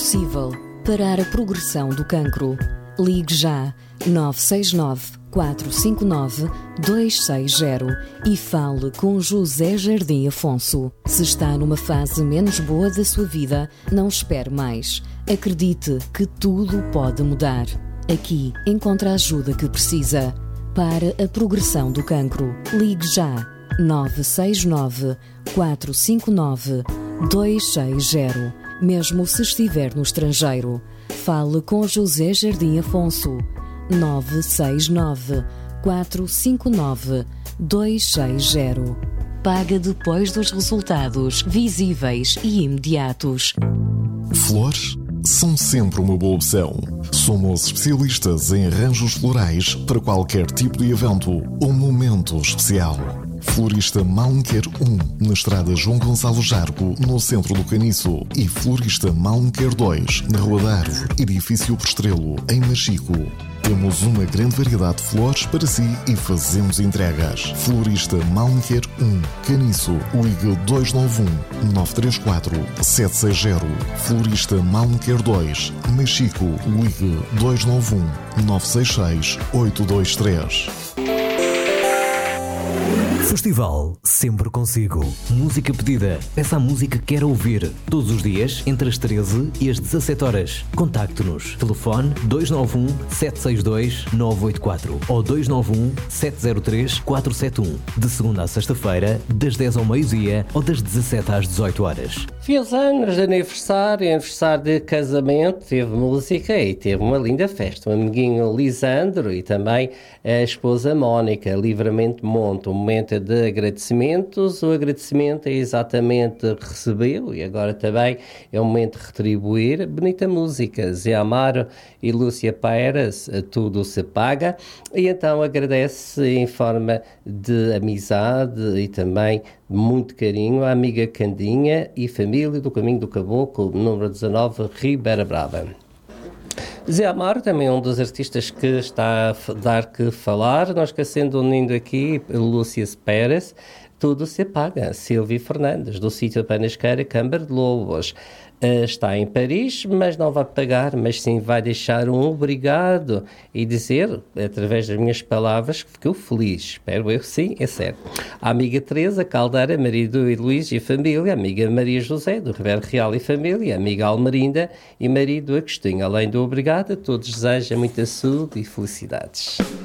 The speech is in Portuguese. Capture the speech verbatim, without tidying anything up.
possível parar a progressão do cancro. Ligue já nove seis nove, quatro cinco nove, dois seis zero e fale com José Jardim Afonso. Se está numa fase menos boa da sua vida, não espere mais. Acredite que tudo pode mudar. Aqui encontra a ajuda que precisa. Para a progressão do cancro, ligue já nove seis nove, quatro cinco nove, dois seis zero. Mesmo se estiver no estrangeiro, fale com José Jardim Afonso. nove seis nove, quatro cinco nove, dois seis zero. Paga depois dos resultados visíveis e imediatos. Flores são sempre uma boa opção. Somos especialistas em arranjos florais para qualquer tipo de evento ou momento especial. Florista Malmquer um, na estrada João Gonçalo Jargo, no centro do Caniço. E Florista Malmquer dois, na Rua da Árvore, edifício Postrelo, em Machico. Temos uma grande variedade de flores para si e fazemos entregas. Florista Malmquer um, Caniço, ligue dois nove um, nove três quatro, sete seis zero. Florista Malmquer dois, Machico, ligue dois nove um, nove seis seis, oito dois três. Festival Sempre Consigo. Música pedida. Peça a música que quer ouvir. Todos os dias, entre as treze e as dezassete horas. Contacte-nos. Telefone dois nove um, sete seis dois, nove oito quatro ou dois nove um, sete zero três, quatro sete um. De segunda a sexta-feira, das dez ao meio-dia ou das dezassete às dezoito horas. Fez anos de aniversário, aniversário de casamento, teve música e teve uma linda festa. O amiguinho Lisandro e também a esposa Mónica, Livramento Monte. Um momento de agradecimentos. O agradecimento é exatamente recebeu e agora também é o momento de retribuir. Bonita música, Zé Amaro e Lúcia Pairas, tudo se paga. E então agradece em forma de amizade e também de muito carinho à amiga Candinha e família do Caminho do Caboclo, número dezanove, Ribeira Brava. Zé Amaro também é um dos artistas que está a dar que falar, não esquecendo unindo aqui Lúcia Pérez, tudo se paga. Silvia Fernandes, do sítio Panasqueira, Câmara de Lobos. Uh, está em Paris, mas não vai pagar, mas sim vai deixar um obrigado e dizer, através das minhas palavras, que ficou feliz. Espero eu, sim, é certo. A amiga Teresa Caldeira, marido e Luís e família, a amiga Maria José, do Ribeiro Real e família, a amiga Almerinda e marido Agostinho. Além do obrigado, a todos desejam muita saúde e felicidades.